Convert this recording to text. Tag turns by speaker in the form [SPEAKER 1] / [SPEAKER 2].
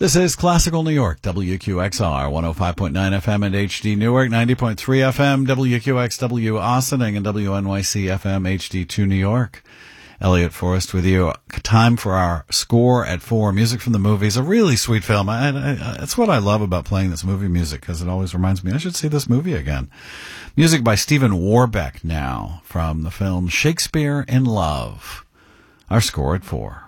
[SPEAKER 1] This is Classical New York, WQXR, 105.9 FM and HD Newark, 90.3 FM, WQXW Ossining, and WNYC FM HD2 New York. Elliot Forrest with you. Time for our Score at 4. Music from the movies. A really sweet film. That's what I love about playing this movie music, because it always reminds me I should see this movie again. Music by Stephen Warbeck now, from the film Shakespeare in Love. Our Score at 4.